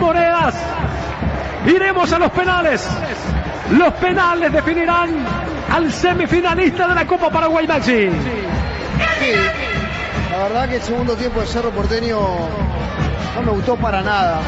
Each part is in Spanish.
monedas. Iremos a los penales. Los penales definirán al semifinalista de la Copa Paraguay, Maxi. Sí, la verdad que el segundo tiempo de Cerro Porteño no me gustó para nada.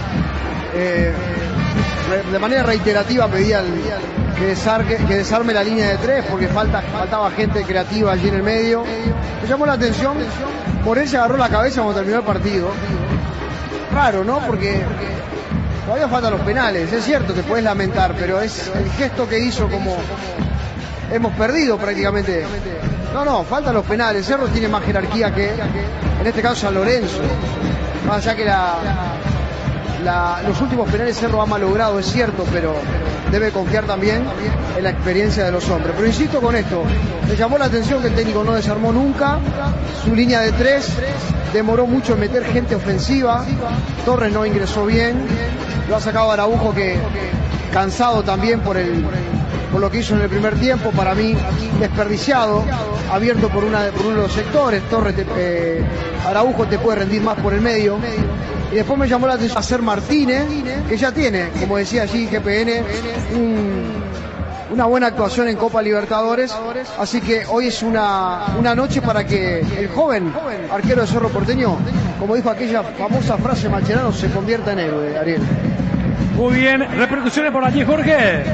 De manera reiterativa pedía que desarme la línea de tres porque faltaba gente creativa allí en el medio. Me llamó la atención, Morel se agarró la cabeza cuando terminó el partido. Raro, ¿no? Porque todavía faltan los penales. Es cierto, te puedes lamentar, pero es el gesto que hizo como hemos perdido prácticamente. No, faltan los penales. Cerro tiene más jerarquía que, en este caso, San Lorenzo. Más allá que los últimos penales Cerro ha malogrado, es cierto, pero debe confiar también en la experiencia de los hombres. Pero insisto con esto, me llamó la atención que el técnico no desarmó nunca su línea de tres, demoró mucho en meter gente ofensiva, Torres no ingresó bien, lo ha sacado Araujo, que cansado también por lo que hizo en el primer tiempo, para mí desperdiciado, abierto por uno de los sectores. Torres, Araujo te puede rendir más por el medio. Y después me llamó la atención hacer Martínez, que ya tiene, como decía allí GPN, una buena actuación en Copa Libertadores. Así que hoy es una noche para que el joven arquero de Cerro Porteño, como dijo aquella famosa frase Mascherano, se convierta en héroe, Ariel. Muy bien, repercusiones por allí, Jorge.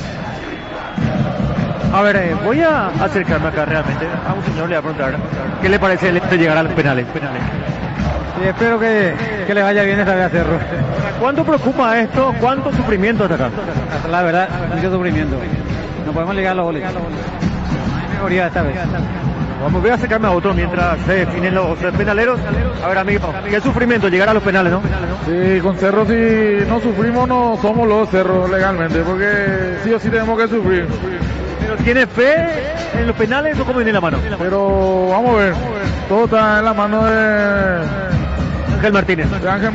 A ver, voy a acercarme acá realmente. A un señor le voy a preguntar qué le parece el hecho de llegar a los penales. Y espero que le vaya bien esta vez a Cerro. ¿Cuánto preocupa esto? ¿Cuánto sufrimiento hasta acá? La verdad, mucho sufrimiento. No podemos ligar los goles. No hay mejoría esta vez. Voy a acercarme a otro mientras se definen los penaleros. A ver, amigo, qué sufrimiento llegar a los penales, ¿no? Sí, con Cerro si no sufrimos no somos los Cerros legalmente, porque sí o sí tenemos que sufrir. ¿Pero tiene fe en los penales o cómo viene la mano? Pero vamos a ver, todo está en la mano de Ángel Martínez.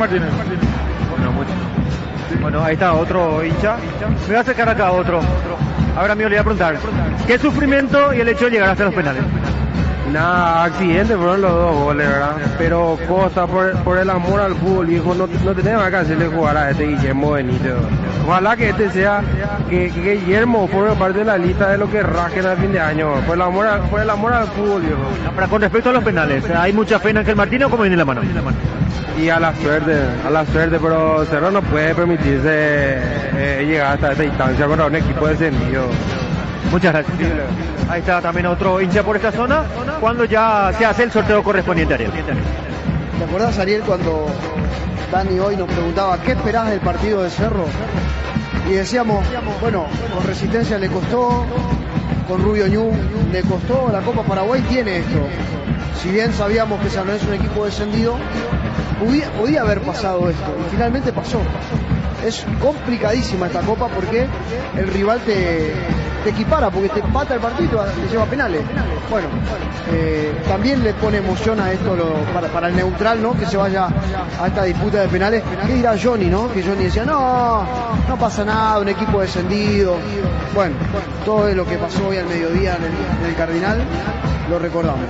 Bueno, ahí está otro hincha. Me voy a acercar acá a otro. Ahora amigo le voy a preguntar, ¿qué sufrimiento y el hecho de llegar hasta los penales? Nada, accidentes fueron los dos goles, ¿verdad? Pero Costa, por el amor al fútbol, viejo, no tenemos que hacerle jugar a este Guillermo Benítez. Ojalá que este sea, que Guillermo forme parte de la lista de lo que rasquen al fin de año, por el amor al fútbol, viejo. Ahora, con respecto a los penales, ¿hay mucha fe en Ángel Martínez o cómo viene la mano? Y a la suerte, pero Cerro no puede permitirse llegar hasta esta instancia contra un equipo descendido. Muchas gracias. Ahí está también otro hincha por esta zona, cuando ya se hace el sorteo correspondiente, Ariel. ¿Te acordás, Ariel, cuando Dani hoy nos preguntaba qué esperás del partido de Cerro? Y decíamos, bueno, con Resistencia le costó, con Rubio Ñu le costó, la Copa Paraguay tiene esto. Si bien sabíamos que San Lorenzo es un equipo descendido, podía haber pasado esto, y finalmente pasó. Es complicadísima esta Copa porque el rival te equipara, porque te empata el partido y te lleva a penales. Bueno, también le pone emoción a esto para el neutral, ¿no? Que se vaya a esta disputa de penales. ¿Qué dirá Johnny, no? Que Johnny decía, no pasa nada, un equipo descendido. Bueno, todo lo que pasó hoy al mediodía en el Cardinal lo recordamos.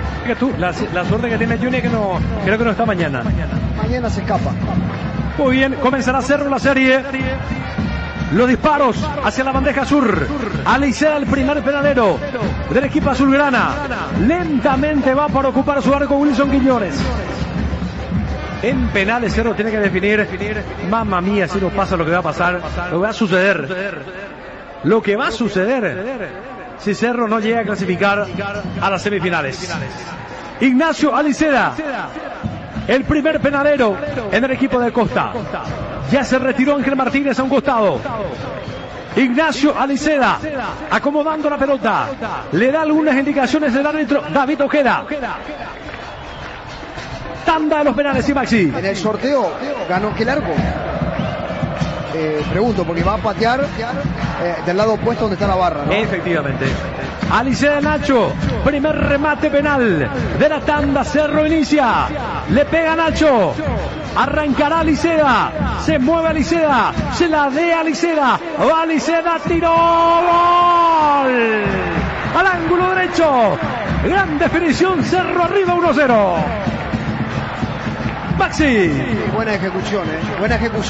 La suerte que tiene Johnny es que creo que no está mañana. Mañana se escapa. Muy bien, comenzará Cerro la serie. Los disparos hacia la bandeja sur. Alicea el primer penalero del equipo azulgrana. Lentamente va para ocupar su arco Wilson Quiñones. En penales Cerro tiene que definir. Mamma mía, si no pasa lo que va a pasar. Lo que va a suceder. Lo que va a suceder si Cerro no llega a clasificar a las semifinales. Ignacio Alicea, el primer penalero en el equipo de Costa. Ya se retiró Ángel Martínez a un costado. Ignacio Alicea acomodando la pelota. Le da algunas indicaciones el árbitro David Ojeda. Tanda de los penales, y Maxi. En el sorteo ganó qué largo. Pregunto, porque va a patear del lado opuesto donde está la barra, ¿no? Efectivamente. Alicea de Nacho, primer remate penal de la tanda. Cerro inicia, le pega Nacho, arrancará Alicea, se mueve Alicea, se la de Alicea, va Alicea, tiró, gol al ángulo derecho, gran definición, Cerro arriba 1-0. Maxi. Buena ejecución, buena ejecución.